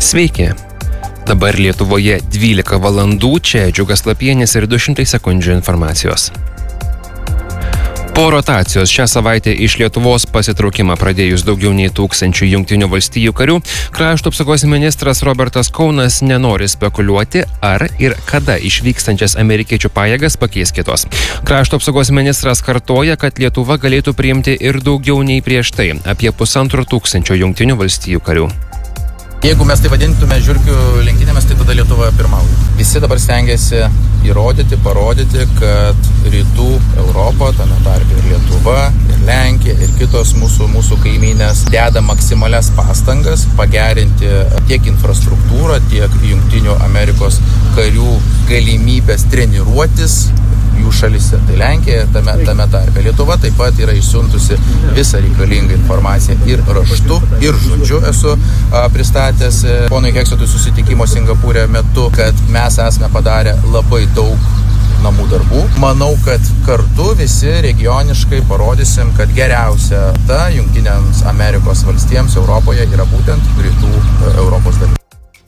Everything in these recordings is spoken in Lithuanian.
Sveiki. Dabar Lietuvoje 12 valandų, čia Džiugas Lapienis ir 200 sekundžių informacijos. Po rotacijos šią savaitę iš Lietuvos pasitraukimą pradėjus daugiau nei 1000 Jungtinių valstijų karių, krašto apsaugos ministras Robertas Kaunas nenori spekuliuoti, ar ir kada išvykstančias amerikiečių pajėgas pakeis kitos. Krašto apsaugos ministras kartoja, kad Lietuva galėtų priimti ir daugiau nei prieš tai, apie 1500 Jungtinių valstijų karių. Jeigu mes tai vadintume žiurkių lenktynėmis, tai tada Lietuva pirmauja. Visi dabar stengiasi įrodyti, parodyti, kad rytų Europa, tame tarpe ir Lietuva, ir Lenkija, ir kitos mūsų kaimynės deda maksimalias pastangas pagerinti tiek infrastruktūrą, tiek Jungtinių Amerikos karių galimybės treniruotis jų šalyse. Tai Lenkija tame tarpe. Lietuva taip pat yra išsiuntusi visą reikalingą informaciją ir raštu, ir žodžiu esu pristatęs ponui Heksotui susitikimo Singapūre metu, kad mes esame padarę labai daug namų darbų. Manau, kad kartu visi regioniškai parodysim, kad geriausia ta Jungtinėms Amerikos valstijoms Europoje yra būtent rytų Europos dalis.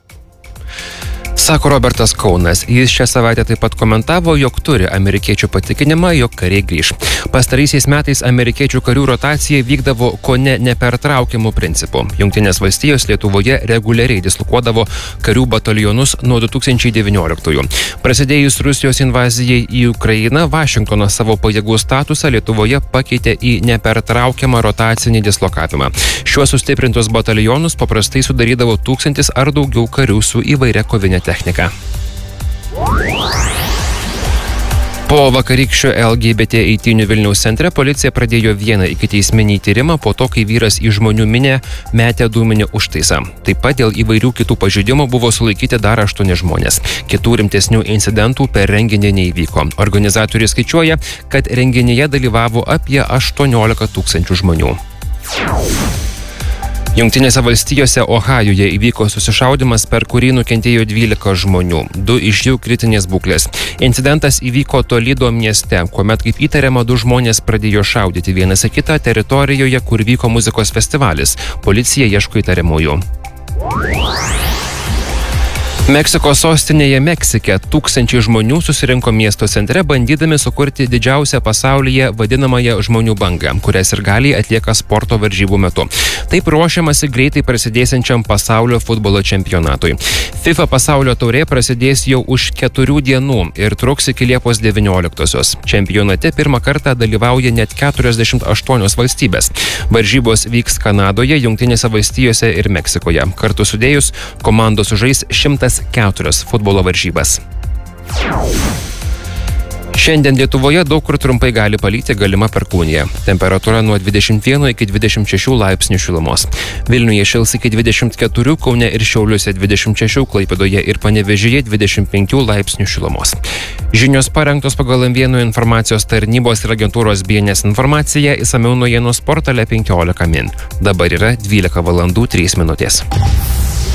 Sako Robertas Kaunas. Jis šią savaitę taip pat komentavo, jog turi amerikiečių patikinimą, jog kariai grįš. Pastaraisiais metais amerikiečių karių rotacija vykdavo kone nepertraukiamų principų. Jungtinės valstijos Lietuvoje reguliariai dislokuodavo karių batalionus nuo 2019-ųjų. Prasidėjus Rusijos invazijai į Ukrainą, Vašingtonas savo pajėgų statusą Lietuvoje pakeitė į nepertraukiamą rotacinį dislokavimą. Šiuos sustiprintus batalionus paprastai sudarydavo 1000 ar daugiau karių su įvairia kovinė technika. Po vakarykščio LGBT eitynių Vilniaus centre policija pradėjo vieną ikiteisminį tyrimą po to, kai vyras į žmonių minią metė dūminį užtaisą. Taip pat dėl įvairių kitų pažeidimų buvo sulaikyti dar 8 žmonės. Kitų rimtesnių incidentų per renginį neįvyko. Organizatoriai skaičiuoja, kad renginyje dalyvavo apie 18 000 žmonių. Jungtinėse valstijose Ohajuje įvyko susišaudymas, per kurį nukentėjo 12 žmonių, 2 iš jų kritinės būklės. Incidentas įvyko Toledo mieste, kuomet kaip įtariama 2 žmonės pradėjo šaudyti vienas į kitą teritorijoje, kur vyko muzikos festivalis. Policija ieško įtariamųjų. Meksikos sostinėje Meksike 1000 žmonių susirinko miesto centre, bandydami sukurti didžiausią pasaulyje vadinamąją žmonių bangą, kurią sirgaliai atlieka sporto varžybų metu. Taip ruošiamasi greitai prasidėsiančiam pasaulio futbolo čempionatui. FIFA pasaulio taurė prasidės jau už 4 dienų ir truks iki Liepos 19-osios. Čempionate pirmą kartą dalyvauja net 48 valstybės. Varžybos vyks Kanadoje, Jungtinėse valstijose ir Meksikoje. Kartu sudėjus komandos sužais 104 futbolo varžybas. Šiandien Lietuvoje daug kur trumpai gali palyti, galima perkūnija. Temperatūra nuo 21 iki 26 laipsnių šilumos. Vilniuje šils iki 24, Kaune ir Šiauliuose 26, Klaipėdoje ir Panevėžyje 25 laipsnių šilumos. Žinios parengtos pagal M1 informacijos tarnybos ir agentūros BNS informaciją, išsamiau naujienų portale 15 min. Dabar yra 12 valandų 3 minutės.